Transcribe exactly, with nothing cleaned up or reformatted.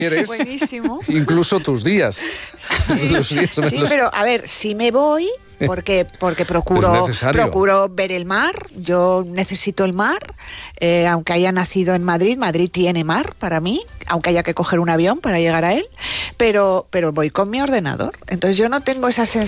quieres, buenísimo. incluso tus días. Sí, Tus días me sí, los- pero a ver, si me voy, porque porque procuro Es necesario. procuro ver el mar. Yo necesito el mar, eh, aunque haya nacido en Madrid. Madrid tiene mar para mí, aunque haya que coger un avión para llegar a él. Pero pero voy con mi ordenador. Entonces yo no tengo esa sensación